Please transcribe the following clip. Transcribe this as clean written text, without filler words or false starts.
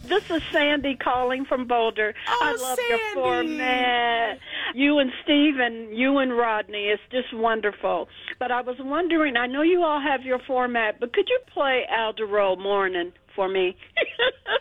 This is Sandy calling from Boulder. Oh, I love your Sandy. format. You and Steve and you and Rodney. It's just wonderful. But I was wondering, I know you all have your format, but could you play Alderoe Morning for me?